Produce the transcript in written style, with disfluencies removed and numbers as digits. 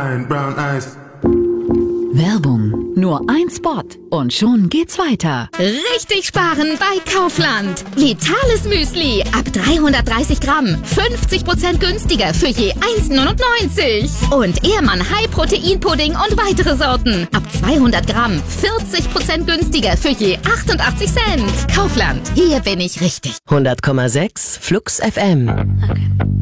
Giant brown eyes. Werbung. Nur ein Spot und schon geht's weiter. Richtig sparen bei Kaufland. Vitales Müsli ab 330 Gramm. 50% günstiger für je 1,99. Und Ehrmann High Protein Pudding und weitere Sorten. Ab 200 Gramm. 40% günstiger für je 88 Cent. Kaufland. Hier bin ich richtig. 100,6 Flux FM. Okay.